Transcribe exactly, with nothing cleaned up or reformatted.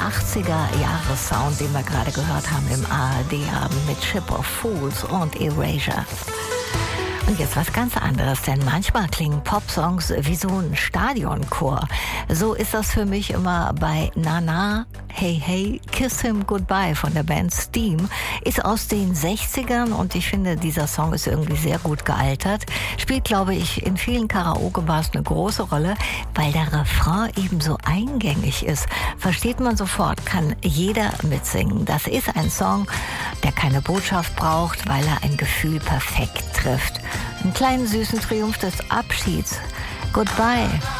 achtziger-Jahres-Sound, den wir gerade gehört haben im A R D-Abend mit Ship of Fools und Erasure. Und jetzt was ganz anderes, denn manchmal klingen Popsongs wie so ein Stadionchor. So ist das für mich immer bei Na Na, Hey Hey, Kiss Him Goodbye von der Band Steam. Ist aus den sechzigern und ich finde, dieser Song ist irgendwie sehr gut gealtert. Spielt, glaube ich, in vielen Karaoke-Bars eine große Rolle, weil der Refrain eben so eingängig ist. Versteht man sofort, kann jeder mitsingen. Das ist ein Song, der keine Botschaft braucht, weil er ein Gefühl perfekt trifft. Einen kleinen süßen Triumph des Abschieds. Goodbye.